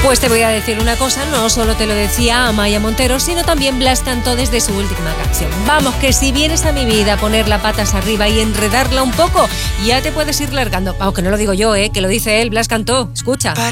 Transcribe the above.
Pues te voy a decir una cosa, no solo te lo decía Amaya Montero, sino también Blas cantó desde su última canción. Vamos, que si vienes a mi vida a poner la patas arriba y enredarla un poco, ya te puedes ir largando. Vamos, que no lo digo yo, que lo dice él, Blas cantó. Escucha.